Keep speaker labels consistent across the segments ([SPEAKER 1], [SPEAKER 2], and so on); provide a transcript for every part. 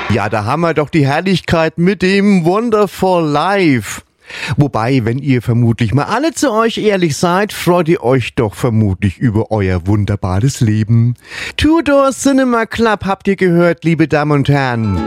[SPEAKER 1] Ja, da haben wir doch die Herrlichkeit mit dem Wonderful Life. Wobei, wenn ihr vermutlich mal alle zu euch ehrlich seid, freut ihr euch doch vermutlich über euer wunderbares Leben. Tudor Cinema Club habt ihr gehört, liebe Damen und Herren.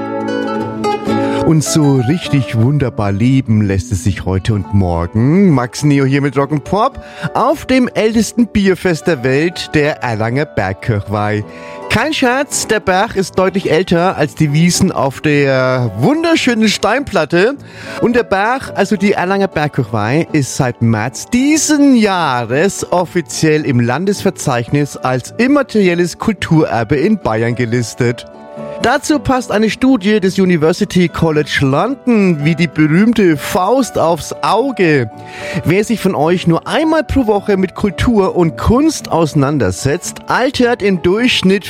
[SPEAKER 1] Und so richtig wunderbar leben lässt es sich heute und morgen. Max Neo hier mit Rock'n'Pop auf dem ältesten Bierfest der Welt, der Erlanger Bergkirchweih. Kein Scherz, der Berg ist deutlich älter als die Wiesen auf der wunderschönen Steinplatte. Und der Berg, also die Erlanger Bergkirchweih, ist seit März diesen Jahres offiziell im Landesverzeichnis als immaterielles Kulturerbe in Bayern gelistet. Dazu passt eine Studie des University College London wie die berühmte Faust aufs Auge. Wer sich von euch nur einmal pro Woche mit Kultur und Kunst auseinandersetzt, altert im Durchschnitt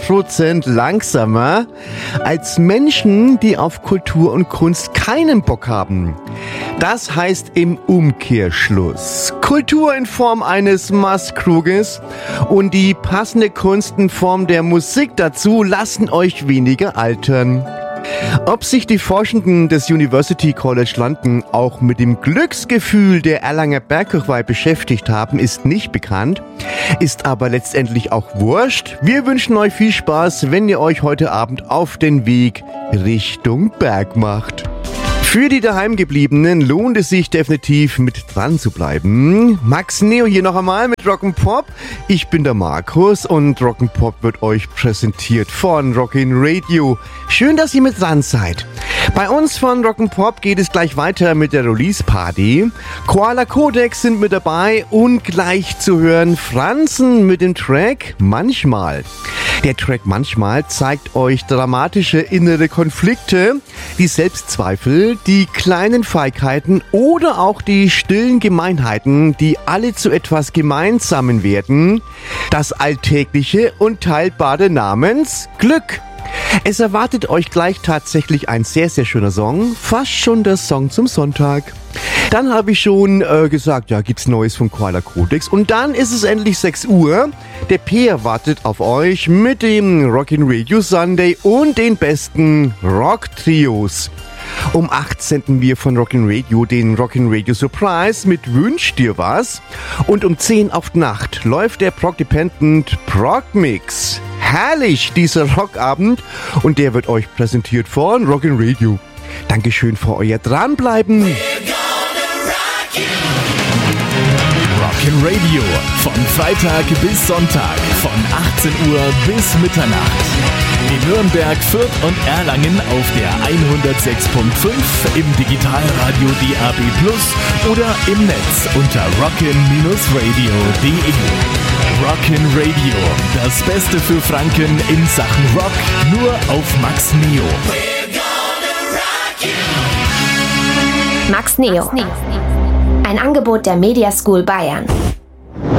[SPEAKER 1] 4% langsamer als Menschen, die auf Kultur und Kunst keinen Bock haben. Das heißt im Umkehrschluss: Kultur in Form eines Mastkruges und die passende Kunst in Form der Musik dazu lassen euch weniger altern. Ob sich die Forschenden des University College London auch mit dem Glücksgefühl der Erlanger Bergkirchweih beschäftigt haben, ist nicht bekannt, ist aber letztendlich auch wurscht. Wir wünschen euch viel Spaß, wenn ihr euch heute Abend auf den Weg Richtung Berg macht. Für die Daheimgebliebenen lohnt es sich definitiv mit dran zu bleiben. Max Neo hier noch einmal mit Rock'n'Pop. Ich bin der Markus und Rock'n'Pop wird euch präsentiert von Rockin' Radio. Schön, dass ihr mit dran seid. Bei uns von Rock'n'Pop geht es gleich weiter mit der Release-Party. Koala Codex sind mit dabei und gleich zu hören Franzen mit dem Track Manchmal. Der Track Manchmal zeigt euch dramatische innere Konflikte, die Selbstzweifel, die kleinen Feigheiten oder auch die stillen Gemeinheiten, die alle zu etwas Gemeinsamen werden. Das Alltägliche und Teilbare namens Glück. Es erwartet euch gleich tatsächlich ein sehr, sehr schöner Song, fast schon der Song zum Sonntag. Dann habe ich schon gesagt, ja, gibt's Neues von Koala Codex. Und dann ist es endlich 6 Uhr. Der Peer wartet auf euch mit dem Rockin' Radio Sunday und den besten Rock-Trios. Um 8 senden wir von Rockin' Radio den Rockin' Radio Surprise mit Wünsch dir was. Und um 10 auf Nacht läuft der Prog-Dependent Prog-Mix. Herrlich, dieser Rockabend. Und der wird euch präsentiert von Rockin' Radio. Dankeschön für euer Dranbleiben.
[SPEAKER 2] Rockin' Radio, von Freitag bis Sonntag, von 18 Uhr bis Mitternacht. In Nürnberg, Fürth und Erlangen auf der 106.5, im Digitalradio DAB+ oder im Netz unter rockin-radio.de. Rockin' Radio, das Beste für Franken in Sachen Rock, nur auf Max Neo.
[SPEAKER 3] Max Neo. Ein Angebot der Media School Bayern.